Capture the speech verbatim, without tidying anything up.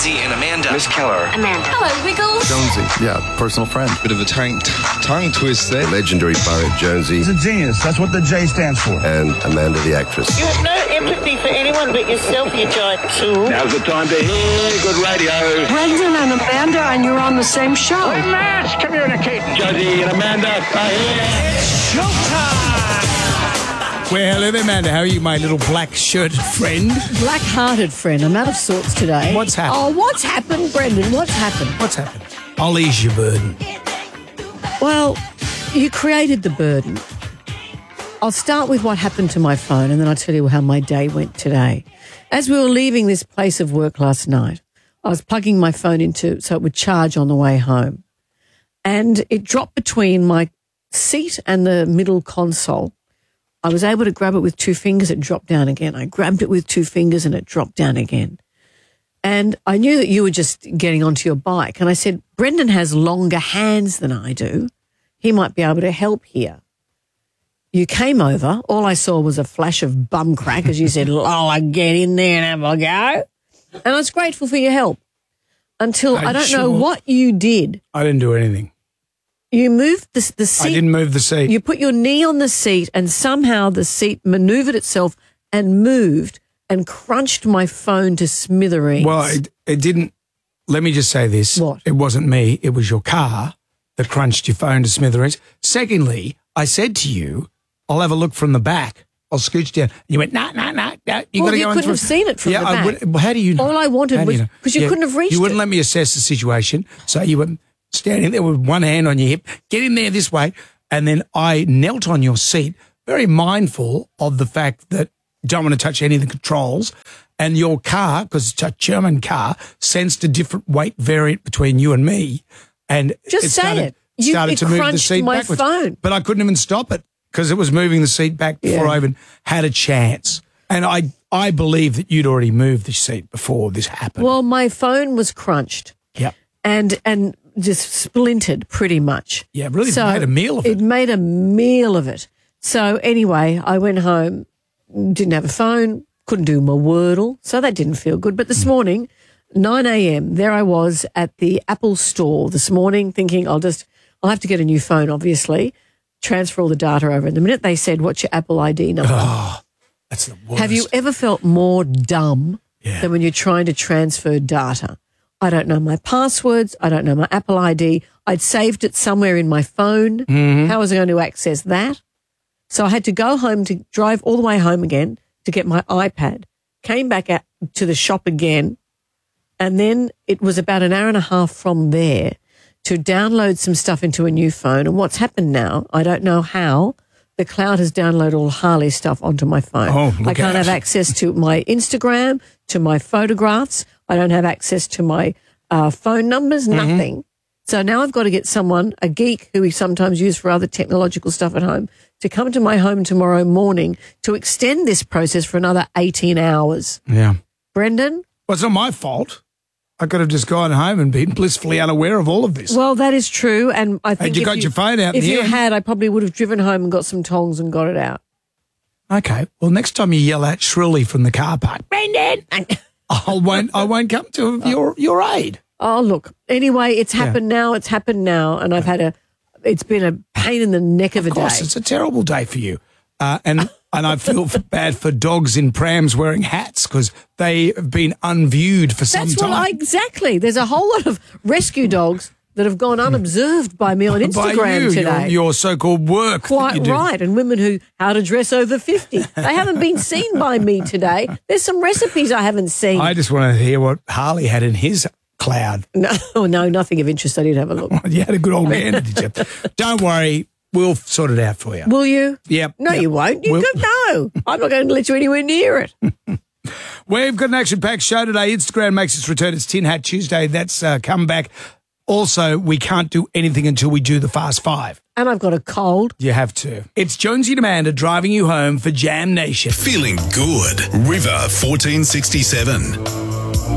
Jonesy and Amanda. Miss Keller. Amanda. Hello, Wiggles. Jonesy, yeah, personal friend. Bit of a tongue, tongue twist there. Legendary pirate Jonesy. He's a genius. That's what the J stands for. And Amanda the actress. You have no empathy for anyone but yourself, you giant tool. Now's the time to hear good radio. Brendan and Amanda, and you're on the same show. We must communicate. Jonesy and Amanda are here. It's showtime! Well, hello there, Amanda. How are you, my little black-shirted friend? Black-hearted friend. I'm out of sorts today. What's happened? Oh, what's happened, Brendan? What's happened? What's happened? I'll ease your burden. Well, you created the burden. I'll start with what happened to my phone, and then I'll tell you how my day went today. As we were leaving this place of work last night, I was plugging my phone into so it would charge on the way home. And it dropped between my seat and the middle console. I was able to grab it with two fingers. It dropped down again. I grabbed it with two fingers and it dropped down again. And I knew that you were just getting onto your bike. And I said, Brendan has longer hands than I do. He might be able to help here. You came over. All I saw was a flash of bum crack as you said, Lola, get in there and have a go. And I was grateful for your help until I don't sure? know what you did. I didn't do anything. You moved the, the seat. I didn't move the seat. You put your knee on the seat and somehow the seat manoeuvred itself and moved and crunched my phone to smithereens. Well, it, it didn't. Let me just say this. What? It wasn't me. It was your car that crunched your phone to smithereens. Secondly, I said to you, I'll have a look from the back. I'll scooch down. And you went, nah, nah, nah, nah. You well, got to you go couldn't through. have seen it from yeah, the I back. would, well, how do you know? All I wanted How was, you know? because you yeah, couldn't have reached You wouldn't it. let me assess the situation. So you were standing there with one hand on your hip, get in there this way. And then I knelt on your seat, very mindful of the fact that you don't want to touch any of the controls. And your car, because it's a German car, sensed a different weight variant between you and me. And Just it say started, it. You, started it to move the crunched seat my backwards. phone. But I couldn't even stop it because it was moving the seat back before Yeah. I even had a chance. And I, I believe that you'd already moved the seat before this happened. Well, my phone was crunched. Yep. And and just splintered pretty much. Yeah, really so made a meal of it. It made a meal of it. So anyway, I went home, didn't have a phone, couldn't do my Wordle, so that didn't feel good. But this mm. morning, nine a.m., there I was at the Apple store this morning thinking I'll just, I'll have to get a new phone, obviously, transfer all the data over. And the minute they said, what's your Apple I D number? Oh, that's the worst. Have you ever felt more dumb yeah. than when you're trying to transfer data? I don't know my passwords. I don't know my Apple I D. I'd saved it somewhere in my phone. Mm-hmm. How was I going to access that? So I had to go home to drive all the way home again to get my iPad, came back out to the shop again, and then it was about an hour and a half from there to download some stuff into a new phone. And what's happened now, I don't know how, the cloud has downloaded all Harley's stuff onto my phone. Oh, look I can't out. have access to my Instagram, to my photographs. I don't have access to my uh, phone numbers, Mm-hmm. nothing. So now I've got to get someone, a geek who we sometimes use for other technological stuff at home, to come to my home tomorrow morning to extend this process for another eighteen hours. Yeah. Brendan? Well, it's not my fault. I could have just gone home and been blissfully unaware of all of this. Well, that is true. And I think And you if got your phone out in If the you end. had, I probably would have driven home and got some tongs and got it out. Okay. Well, next time you yell out shrilly from the car park, Brendan, I won't. I won't come to your your aid. Oh, look. Anyway, it's happened yeah. now. It's happened now. And I've had a, it's been a pain in the neck of, of a course, day. It's a terrible day for you. Uh, and and I feel bad for dogs in prams wearing hats because they have been unviewed for some That's time. What I, exactly. There's a whole lot of rescue dogs that have gone unobserved by me on Instagram by you, today. Your, your so-called work. Quite that you do. right. And women who, how to dress over fifty. They haven't been seen by me today. There's some recipes I haven't seen. I just want to hear what Harley had in his cloud. No, no, nothing of interest. I did have a look. You had a good old man, did you? Don't worry. We'll sort it out for you. Will you? Yep. No, yep. you won't. You We'll- could, no. I'm not going to let you anywhere near it. We've got an action-packed show today. Instagram makes its return. It's Tin Hat Tuesday. That's uh, come back. Also, we can't do anything until we do the Fast Five. And I've got a cold. You have to. It's Jonesy and Amanda driving you home for Jam Nation. Feeling good. River fourteen sixty-seven.